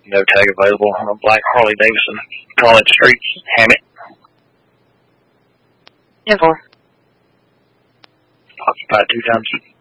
No tag available on a black Harley Davidson College Street Hammett. 10-4. Occupied 2 times.